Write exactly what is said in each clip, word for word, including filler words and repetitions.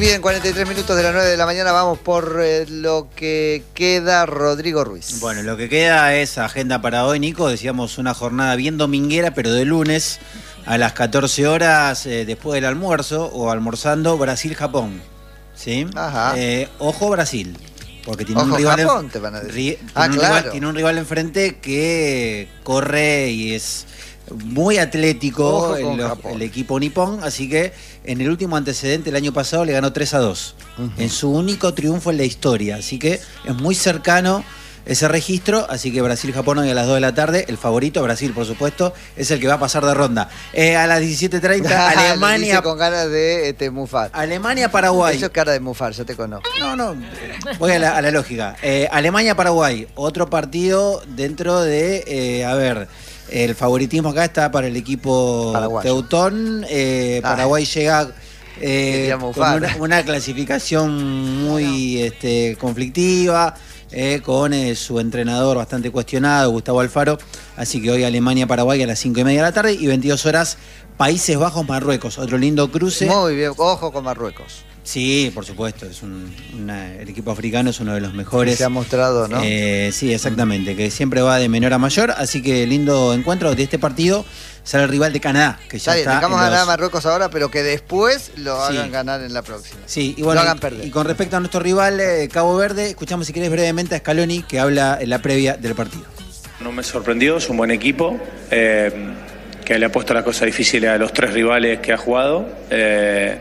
bien, cuarenta y tres minutos de las nueve de la mañana. Vamos por eh, lo que queda, Rodrigo Ruiz. Bueno, lo que queda es agenda para hoy, Nico. Decíamos una jornada bien dominguera, pero de lunes a las catorce horas, eh, después del almuerzo o almorzando, Brasil-Japón. ¿Sí? Ajá. Eh, ojo Brasil. Porque tiene Ojo un rival. Japón, en, te van a decir. ri, Ah, tiene, un claro. rival, tiene un rival enfrente que corre y es muy atlético, Ojo el, con los- Japón. el equipo nipón, así que en el último antecedente el año pasado le ganó tres a dos, Uh-huh. en su único triunfo en la historia, así que es muy cercano ese registro, así que Brasil-Japón hoy a las dos de la tarde, el favorito, Brasil por supuesto, es el que va a pasar de ronda. Eh, a las diecisiete treinta, Lo Alemania, dice con ganas de este, mufar. Alemania-Paraguay. Eso es cara de mufar, yo te conozco. No, no, voy a la, a la lógica. Eh, Alemania-Paraguay, otro partido dentro de, eh, a ver, el favoritismo acá está para el equipo Paraguayo. teutón. Eh, Ah. Paraguay llega eh, Quería con mufar. una, una clasificación muy este, conflictiva, eh, con eh, su entrenador bastante cuestionado, Gustavo Alfaro. Así que hoy Alemania-Paraguay a las cinco y media de la tarde y veintidós horas Países Bajos-Marruecos. Otro lindo cruce. Muy bien, ojo con Marruecos. Sí, por supuesto, es un, una- el equipo africano es uno de los mejores. Se ha mostrado, ¿no? Eh, sí, exactamente, que siempre va de menor a mayor, así que lindo encuentro. De este partido sale el rival de Canadá, que Está ya bien, está. dejamos en ganar a los- Marruecos ahora, pero que después lo Sí. hagan ganar en la próxima. Sí, y bueno, lo hagan y- perder. y con respecto a nuestro rival, eh, Cabo Verde, escuchamos si querés brevemente a Scaloni, que habla en la previa del partido. No me sorprendió, es un buen equipo, eh, que le ha puesto la cosa difícil a los tres rivales que ha jugado. Eh,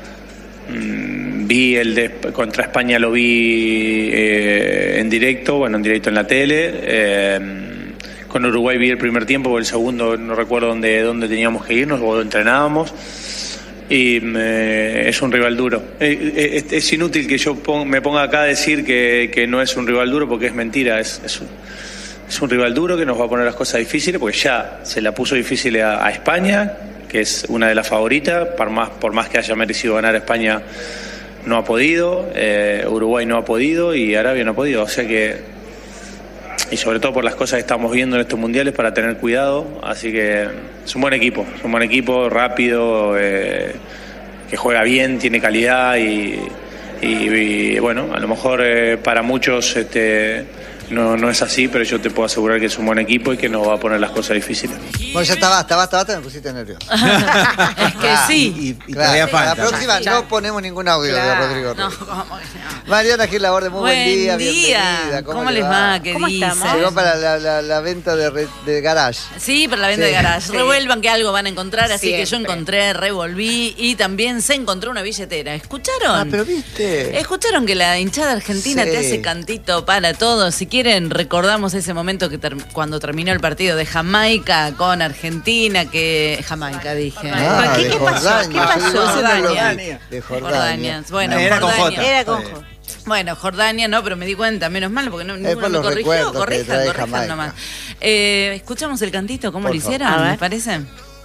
mm, vi el de contra España, lo vi eh, en directo, bueno, en directo en la tele. Eh, con Uruguay vi el primer tiempo, porque el segundo no recuerdo dónde, dónde teníamos que irnos o entrenábamos. Y eh, es un rival duro. Eh, eh, es, es inútil que yo pon- me ponga acá a decir que, que no es un rival duro, porque es mentira, es, es un... Es un rival duro que nos va a poner las cosas difíciles, porque ya se la puso difícil a, a España, que es una de las favoritas. Por más, por más que haya merecido ganar España, no ha podido. Eh, Uruguay no ha podido y Arabia no ha podido. O sea que, y sobre todo por las cosas que estamos viendo en estos mundiales, para tener cuidado. Así que es un buen equipo, es un buen equipo, rápido, eh, que juega bien, tiene calidad y, y, y, bueno, a lo mejor eh, para muchos este, no, no es así, pero yo te puedo asegurar que es un buen equipo y que nos va a poner las cosas difíciles. Bueno, ya está, basta, basta, basta, me pusiste nervioso. Es que Ah, sí. Y, y Claro, todavía falta. la próxima Claro. no ponemos ningún audio de Claro. Rodrigo No, Ruiz. ¿cómo que no? Mariana Gil Laborde, muy buen, Buen día, día. bienvenida. ¿Cómo, les va? ¿Qué ¿Cómo dicen? estamos? Llegó para la, la- la venta de, re- de garage. Sí, para la venta Sí. de garage. Sí. Revuelvan que algo van a encontrar, así que yo Siempre. encontré, revolví y también se encontró una billetera. ¿Escucharon? Ah, pero viste. ¿Escucharon que la hinchada argentina Sí. te hace cantito para todos? Si quieren, recordamos ese momento que ter- cuando terminó el partido de Jamaica con Argentina, que... Jamaica, dije. Ah, ¿Qué- de qué pasó? Jordania. ¿Qué pasó? Yo ese no lo vi. Jordania. De Jordania. Jordania. Bueno, Era con Jordania. J. Era con Está J. Bueno, Jordania no, pero me di cuenta, menos mal, porque no, ninguno por me los corrigió. recuerdos que Corrijan, trae corrijan Jamaica. nomás. Eh, escuchamos el cantito, ¿cómo Por lo favor. hicieron? A ver. ¿Les parece?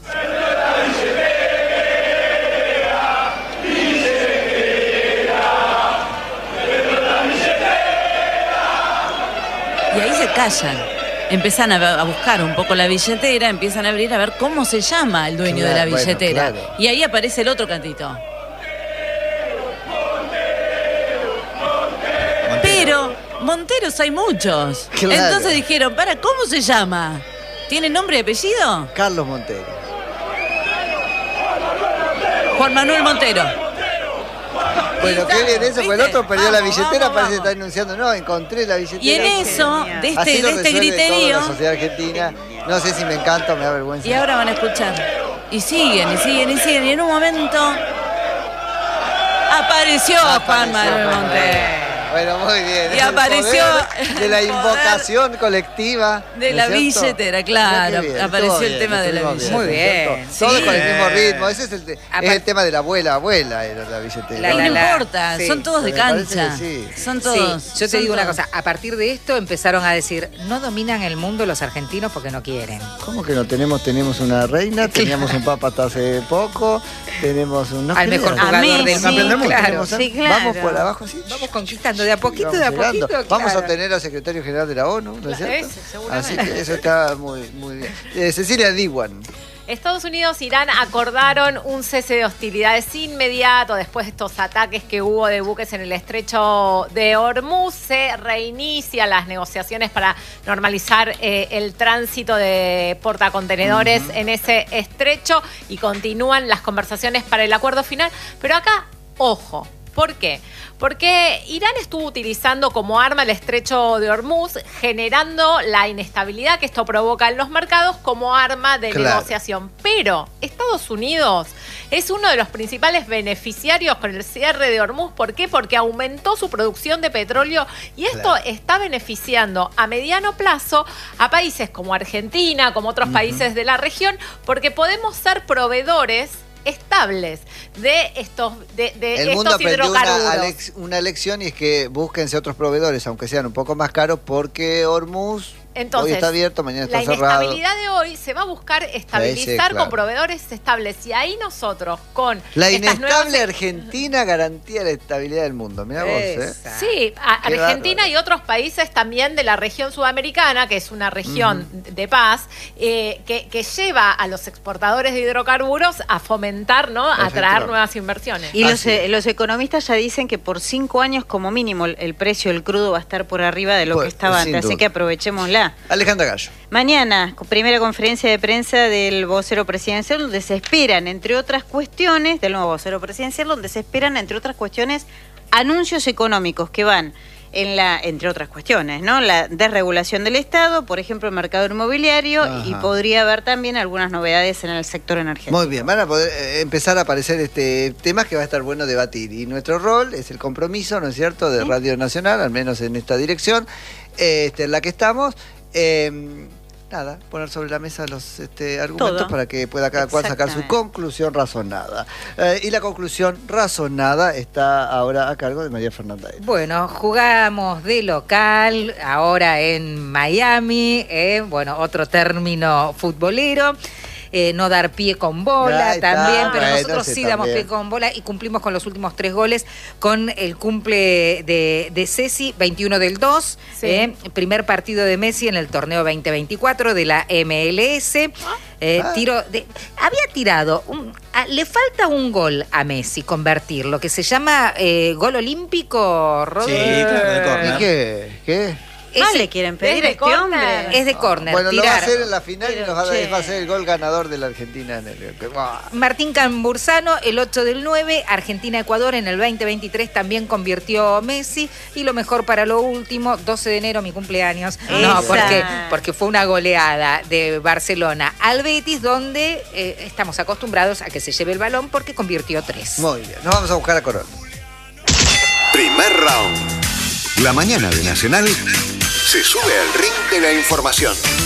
Y ahí se callan. Empiezan a, a buscar un poco la billetera, empiezan a abrir a ver cómo se llama el dueño Claro, de la bueno, billetera. claro. Y ahí aparece el otro cantito. Pero Monteros hay muchos. Claro. Entonces dijeron, para, ¿cómo se llama? ¿Tiene nombre y apellido? Carlos Montero. Juan Manuel Montero. Bueno, qué bien eso, porque el ¿Viste? otro perdió la Vamos, billetera, vamos, parece que vamos. está anunciando, no, encontré la billetera. Y en eso, genial. de Así este, lo de este resuelve griterío, toda la sociedad argentina. No sé si me encanta o me da vergüenza. y ahora van a escuchar. Y siguen, y siguen, y siguen. Y en un momento apareció, Juan Apareció Manuel Juan Montero. Bueno, muy bien. Y es el apareció poder de la el poder invocación colectiva. de ¿no la es cierto? billetera, claro. Qué bien, Apareció estuvo el bien, tema de la estuvimos billetera. Muy ¿no es bien, cierto? Todos sí. con el mismo ritmo. Ese es el, te- es Apar- el tema de la abuela, abuela era la billetera. La, Y la, no la. importa, Sí. son todos de Me parece cancha. que sí. Son todos. Sí, yo te son digo una todos. cosa, a partir de esto empezaron a decir, no dominan el mundo los argentinos porque no quieren. ¿Cómo que no tenemos? Tenemos una reina, teníamos un papa hasta hace poco, tenemos un... no Al mejor creas. jugador Messi, del campeón del mundo, mundo. claro. Tenemos a- Sí, claro. Vamos por abajo, sí. Vamos conquistando de a poquito, Vamos de a llegando. poquito. Vamos a claro. tener al secretario general de la ONU, ¿no es Claro, cierto? ese, seguramente. Así que eso está muy, muy bien. Eh, Cecilia Diwan. Estados Unidos e Irán acordaron un cese de hostilidades inmediato después de estos ataques que hubo de buques en el estrecho de Hormuz. Se reinician las negociaciones para normalizar eh, el tránsito de portacontenedores uh-huh. en ese estrecho y continúan las conversaciones para el acuerdo final. Pero acá, ojo. ¿Por qué? Porque Irán estuvo utilizando como arma el estrecho de Hormuz, generando la inestabilidad que esto provoca en los mercados como arma de claro. negociación. Pero Estados Unidos es uno de los principales beneficiarios con el cierre de Hormuz. ¿Por qué? Porque aumentó su producción de petróleo y esto claro. está beneficiando a mediano plazo a países como Argentina, como otros uh-huh. países de la región, porque podemos ser proveedores estables de estos de, de el estos mundo aprendió hidrocarburos. Una, Alex, una lección y es que búsquense otros proveedores, aunque sean un poco más caros, porque Hormuz Entonces, hoy está abierto, mañana está la cerrado. La inestabilidad de hoy se va a buscar estabilizar sí, claro. con proveedores estables. Y ahí nosotros, con la estas inestable nuevas... Argentina garantía la estabilidad del mundo. Mirá vos, ¿eh? Sí, a, Qué Argentina bárbaro. Y otros países también de la región sudamericana, que es una región uh-huh. de paz, eh, que, que lleva a los exportadores de hidrocarburos a fomentar, ¿no? A traer nuevas inversiones. Y los, eh, los economistas ya dicen que por cinco años como mínimo el, el precio del crudo va a estar por arriba de lo pues, que estaba antes, así que aprovechémosla. Alejandra Gallo. Mañana, primera conferencia de prensa del vocero presidencial, donde se esperan, entre otras cuestiones, del nuevo vocero presidencial, donde se esperan, entre otras cuestiones, anuncios económicos que van en la, entre otras cuestiones, ¿no? La desregulación del Estado, por ejemplo, el mercado inmobiliario, ajá. y podría haber también algunas novedades en el sector energético. Muy bien, van a poder eh, empezar a aparecer este temas que va a estar bueno debatir. Y nuestro rol es el compromiso, ¿no es cierto?, de ¿sí? Radio Nacional, al menos en esta dirección, eh, este, en la que estamos. Eh, Nada, poner sobre la mesa los este, argumentos Todo. Para que pueda cada cual sacar su conclusión razonada. Eh, y la conclusión razonada está ahora a cargo de María Fernanda. Bueno, jugamos de local, ahora en Miami, eh, bueno, otro término futbolero. Eh, no dar pie con bola ya también, está, pero bueno, nosotros sí, sí damos también. pie con bola y cumplimos con los últimos tres goles con el cumple de, de Ceci, veintiuno del dos, sí. eh, primer partido de Messi en el torneo veinte veinticuatro de la M L S. Eh, ah. tiro de, había tirado, un, a, le falta un gol a Messi convertir, lo que se llama eh, gol olímpico, Rodri. Sí, claro, de córner. ¿Y qué? ¿Qué? Ah, le quieren pedir a este corner. hombre. Es de córner. Bueno, tirar. lo va a hacer en la final Pero, y nos va a, che. va a ser el gol ganador de la Argentina. En el, Martín Cambursano, el ocho del nueve, Argentina-Ecuador en el veinte veintitrés también convirtió Messi. Y lo mejor para lo último, doce de enero, mi cumpleaños. Esa. No, porque, porque fue una goleada de Barcelona al Betis, donde eh, estamos acostumbrados a que se lleve el balón porque convirtió tres. Muy bien, nos vamos a buscar a Corona. Primer round. La mañana de Nacional se sube al ring de la información.